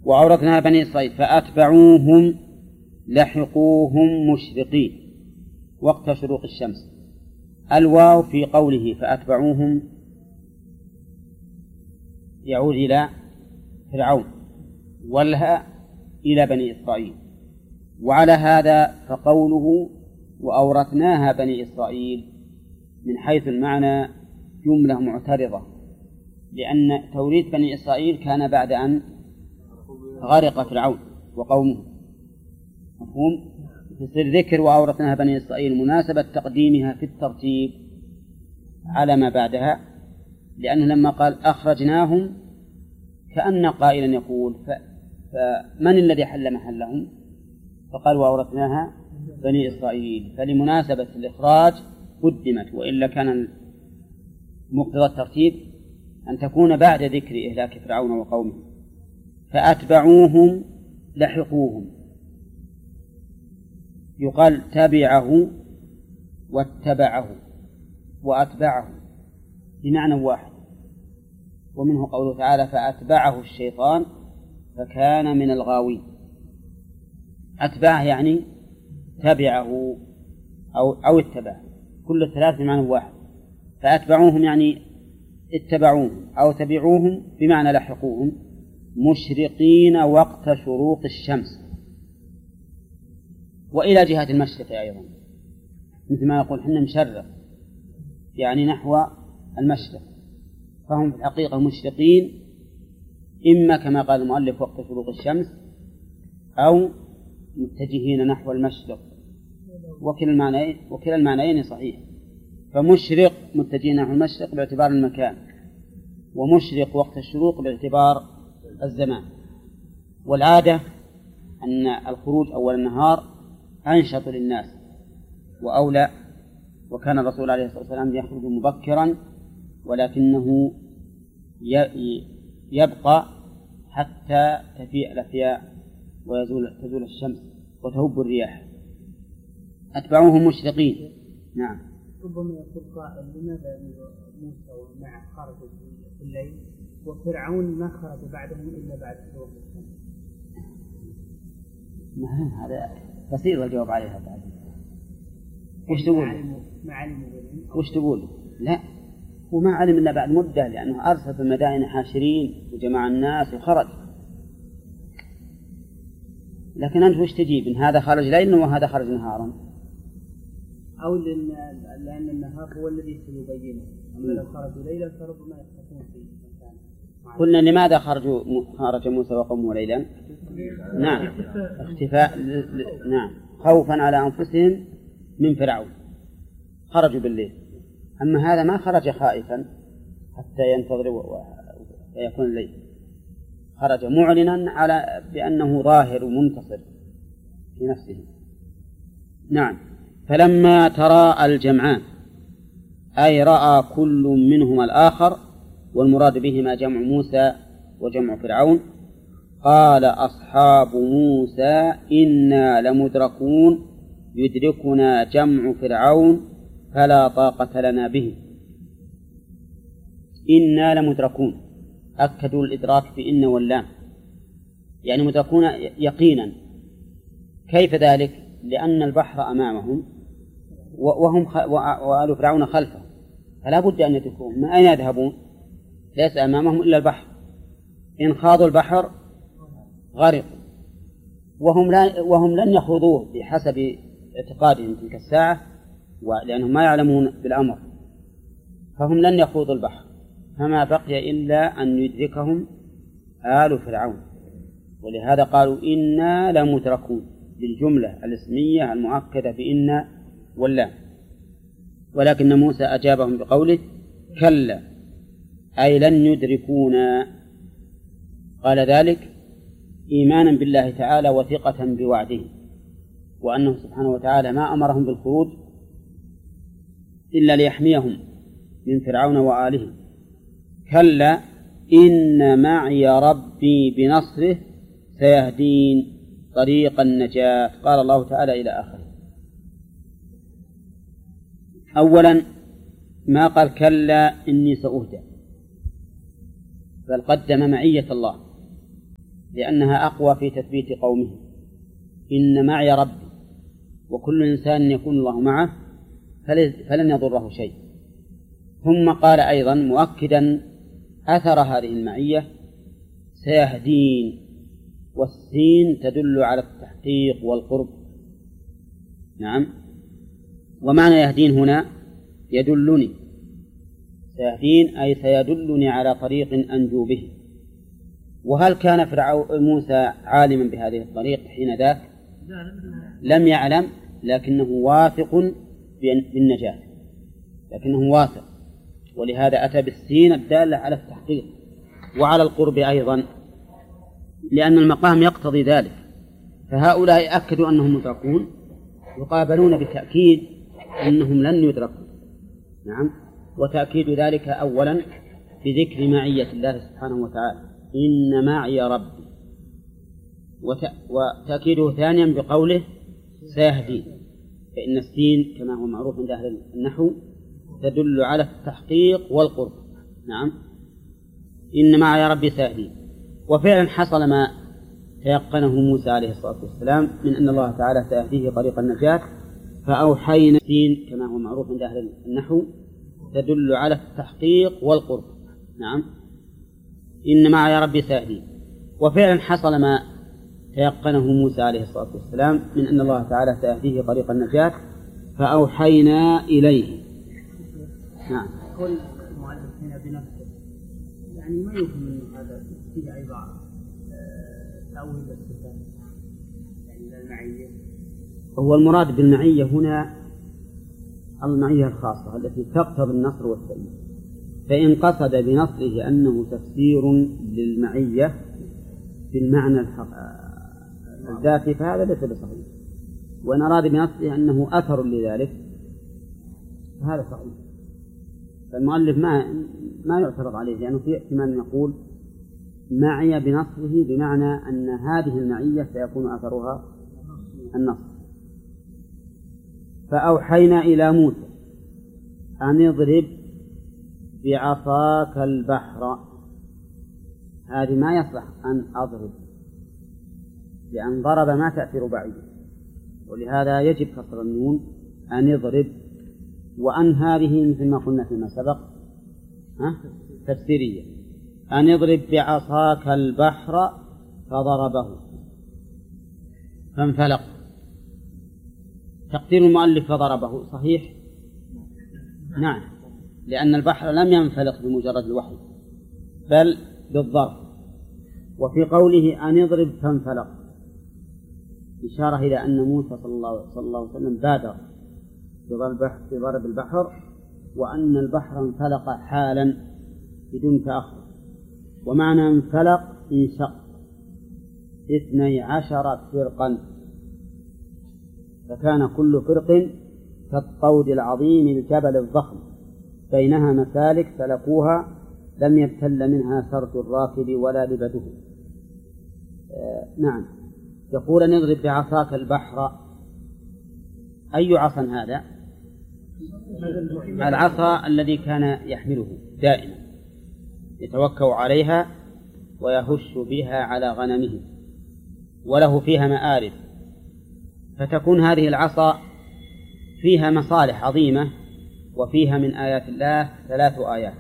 وأورثناها بني إسرائيل فأتبعوهم لحقوهم مشرقين وقت شروق الشمس. الواو في قوله فأتبعوهم يعود إلى فرعون، والهاء إلى بني إسرائيل. وعلى هذا فقوله وأورثناها بني إسرائيل من حيث المعنى جملة معترضة، لأن توريث بني إسرائيل كان بعد أن غرق فرعون وقومه. مفهوم؟ يصير ذكر وأورثناها بني إسرائيل مناسبة تقديمها في الترتيب على ما بعدها، لأنه لما قال أخرجناهم كأن قائلا يقول فمن الذي حل محلهم؟ فقال وأورثناها بني إسرائيل، فلمناسبة الإخراج قدمت، وإلا كان مقتضى الترتيب أن تكون بعد ذكر إهلاك فرعون وقومه. فأتبعوهم لحقوهم، يقال تبعه واتبعه وأتبعه بمعنى واحد. ومنه قوله تعالى فأتبعه الشيطان فكان من الغاوين. أتبعه يعني تبعه أو اتبعه، كل الثلاث بمعنى واحد. فأتبعوهم يعني اتبعوهم أو تبعوهم بمعنى لحقوهم مشرقين وقت شروق الشمس، وإلى جهة المشرق أيضا، مثل ما يقول حنا مشرق يعني نحو المشرق، فهم في الحقيقة مشرقين إما كما قال المؤلف وقت شروق الشمس أو متجهين نحو المشرق، وكلا المعنيين صحيح. فمشرق متجهين نحو المشرق باعتبار المكان، ومشرق وقت الشروق باعتبار الزمان. والعادة أن الخروج أول النهار أنشط للناس وأولى، وكان الرسول عليه الصلاة والسلام يخرج مبكرا، ولكنه يبقى حتى تفيء الأفياء وتزول الشمس وتهب الرياح. أتبعوهم مشرقين. نعم. ربما يقول قائل لماذا موسى ومعه خرجوا في الليل وفرعون ما خرج بعدهم إلا بعد شروق الشمس؟ هذا بسيط الجواب عليها بعد. وش تقول؟ وش تقول؟ لا، هو ما علم إلا بعد مدة، لأنه أرسل في المدائن حاشرين وجمع الناس وخرج. لكن أنت وش تجيب؟ إن هذا خرج ليلا وهذا خرج نهارا، أو لأن النهار هو الذي سيبينه، أما لو خرجوا ليلا فربما يختفون في مكان. قلنا لماذا خرج موسى وقومه ليلا؟ نعم، اختفاء، نعم، خوفا على أنفسهم من فرعون خرجوا بالليل. أما هذا ما خرج خائفا حتى ينتظر ويكون الليل، خرج معلنا على بأنه ظاهر ومنتصر في نفسه. نعم. فلما تراءى الجمعان أي رأى كل منهما الآخر، والمراد بهما جمع موسى وجمع فرعون، قال أصحاب موسى إنا لمدركون يدركنا جمع فرعون فلا طاقة لنا به. إنا لمدركون، أكدوا الإدراك في إن واللام، يعني مدركون يقينا. كيف ذلك؟ لأن البحر أمامهم وهم وآل فرعون خلفهم، فلا بد أن يدركون. من أين يذهبون؟ ليس أمامهم إلا البحر، إن خاضوا البحر غرقوا، وهم لن يخوضوه بحسب اعتقادهم تلك الساعة، ولأنهم ما يعلمون بالأمر، فهم لن يخوضوا البحر، فما بقي إلا أن يدركهم آل فرعون. ولهذا قالوا إنا لمدركون بالجملة الاسمية المؤكدة بإن واللام. ولكن موسى أجابهم بقوله كلا أي لن يدركونا. قال ذلك إيمانا بالله تعالى وثقة بوعده، وأنه سبحانه وتعالى ما أمرهم بالخروج إلا ليحميهم من فرعون وآله. كلا إن معي ربي بنصره سيهدين طريق النجاة. قال الله تعالى إلى آخره. أولا ما قال كلا إني سأهدى، بل قدم معية الله، لأنها أقوى في تثبيت قومه إن معي ربي، وكل إنسان يكون الله معه فلن يضره شيء. ثم قال أيضا مؤكدا أثر هذه المعية سيهدين، والسين تدل على التحقيق والقرب. نعم، ومعنى يهدين هنا يدلني، سيهدين أي سيدلني على طريق أنجو به. وهل كان موسى عالما بهذه الطريق حين ذاك؟ لم يعلم، لكنه واثق بالنجاة، لكنه واثق، ولهذا أتى بالسين الدالة على التحقيق وعلى القرب أيضا، لأن المقام يقتضي ذلك. فهؤلاء أكدوا أنهم مدركون، يقابلون بتأكيد أنهم لن يدركوا. نعم، وتأكيد ذلك أولا بذكر معية الله سبحانه وتعالى إن معي ربي، وتأكيده ثانيا بقوله سيهدين، فإن السين كما هو معروف عند أهل النحو تدل على التحقيق والقرب. نعم، إن معي ربي سيهدين. وفعلا حصل ما تيقنه موسى عليه الصلاة والسلام من أن الله تعالى سيهديه طريق النجاة، فأوحينا السين كما هو معروف عند أهل النحو تدل على التحقيق والقرب. نعم، إن معي ربي سيهدين. وفعلا حصل ما تيقنه موسى عليه الصلاة والسلام من أن الله تعالى سيهديه طريق النجاة، فأوحينا إليه. نعم. قول المؤلف هنا بنفسه، يعني ما يمكن من هذا في عبارة تأويل الصفات، يعني المعية. هو المراد بالمعية هنا المعية الخاصة التي تقتضي النصر والتأييد، فإن قصد بنصره أنه تفسير للمعية بالمعنى الذاتي فهذا ليس بصحيح، وإن أراد بنصره أنه أثر لذلك فهذا صحيح. فالمؤلف ما يعترض عليه، لأنه في احتمال نقول معي بنصره بمعنى أن هذه المعية سيكون أثرها النصر. فأوحينا إلى موسى أن اضرب بعصاك البحر. هذه ما يصلح أن أضرب، لأن ضرب ما تأثير بعيد، ولهذا يجب كسر النون أن اضرب. وأن هذه مثل ما قلنا فيما سبق تفسيرية، أن اضرب بعصاك البحر فضربه فانفلق. تقدير المؤلف فضربه صحيح؟ نعم، لأن البحر لم ينفلق بمجرد الوحي بل بالضرب. وفي قوله أن يضرب فانفلق إشارة إلى أن موسى صلى الله عليه وسلم بادر بضرب البحر، وأن البحر انفلق حالا بدون تأخر. ومعنى انفلق انشق 12 فرقا، فكان كل فرق كالطود العظيم الجبل الضخم بينها مسالك سلكوها لم يبتل منها سرج الراكب ولا لبده. نعم، يقول أن اضرب بعصاك البحر. أي عصا هذا؟ العصا الذي كان يحمله دائما يتوكأ عليها ويهش بها على غنمه، وله فيها مآرب، فتكون هذه العصا فيها مصالح عظيمة، وفيها من آيات الله 3 آيات،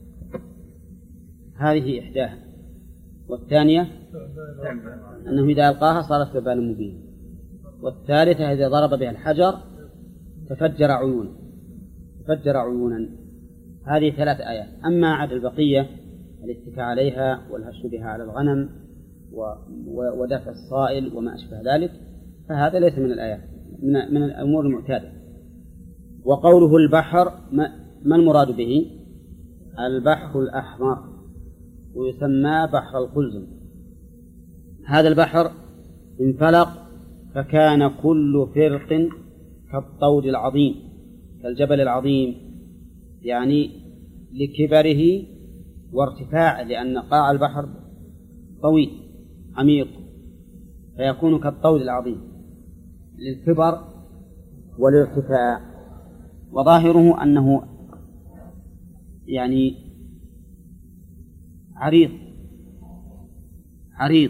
هذه إحداها. والثانية أنه إذا ألقاها صارت ثعبانا مبينا، والثالثة إذا ضرب بها الحجر تفجر عيونا. هذه 3 آيات. أما عد البقية الاتكاء عليها والهش بها على الغنم ودفع الصائل وما أشبه ذلك فهذا ليس من الآيات، من الأمور المعتادة. وقوله البحر ما المراد به؟ البحر الأحمر، ويسمى بحر القلزم. هذا البحر انفلق فكان كل فرق كالطود العظيم كالجبل العظيم، يعني لكبره وارتفاعه، لأن قاع البحر طويل عميق فيكون كالطود العظيم للكبر والارتفاع. وظاهره أنه يعني عريض